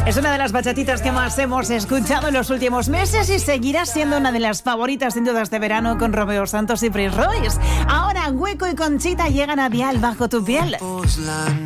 Es una de las bachatitas que más hemos escuchado en los últimos meses y seguirá siendo una de las favoritas sin dudas de verano con Romeo Santos y Prince Royce. Ahora Hueco y Conchita llegan a Dial bajo tu piel.